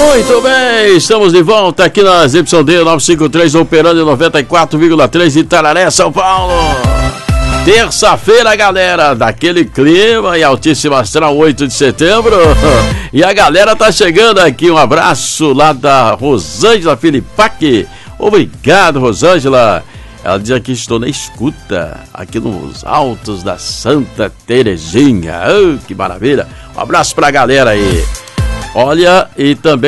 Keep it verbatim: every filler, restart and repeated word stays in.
Muito bem, estamos de volta aqui na Y D novecentos e cinquenta e três, operando em noventa e quatro vírgula três em Itararé, São Paulo. Terça-feira, galera, daquele clima e altíssima astral, oito de setembro. E a galera tá chegando aqui, um abraço lá da Rosângela Filipac. Obrigado, Rosângela. Ela diz aqui, estou na escuta, aqui nos altos da Santa Terezinha. Oh, que maravilha. Um abraço pra galera aí. Olha, e também